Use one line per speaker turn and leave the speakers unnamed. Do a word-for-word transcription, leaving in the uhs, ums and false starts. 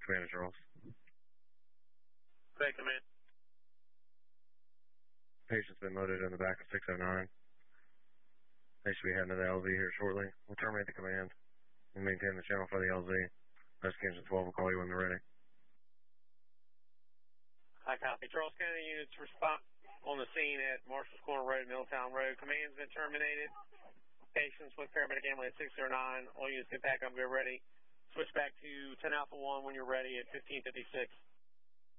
Commander Charles.
Hey, Command.
Patient's been loaded in the back of six oh nine. They should be heading to the L Z here shortly. We'll terminate the command and maintain the channel for the L Z. Rescue Engine twelve will call you when they're ready.
High copy. Charles County units respond on the scene at Marshall's Corner Road, Milltown Road. Command's been terminated. Patients with paramedic ambulance six oh nine. All units get back up, get ready. Switch back to ten Alpha one when you're ready at fifteen fifty-six.